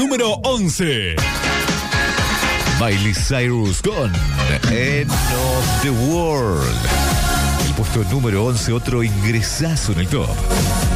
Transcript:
Número 11. Miley Cyrus con End of the World. El puesto número 11, otro ingresazo en el top.